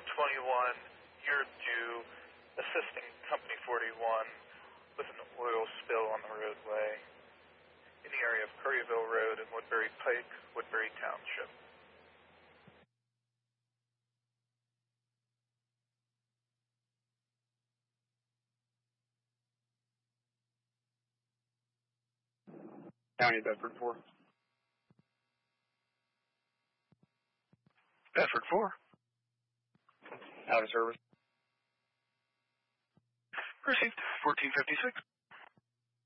21, you're due assisting Company 41 with an oil spill on the roadway in the area of Curryville Road and Woodbury Pike, Woodbury Township. County Bedford 4. Bedford 4. Out of service. Received. 1456.